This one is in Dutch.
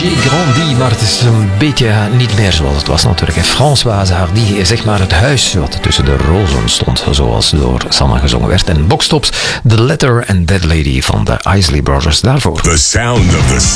Grandi, maar het is een beetje niet meer zoals het was natuurlijk. Françoise Hardy, zeg maar het huis wat tussen de rozen stond, zoals door Sanne gezongen werd. En Box Tops, The Letter and Dead Lady van de Isley Brothers daarvoor. The sound of the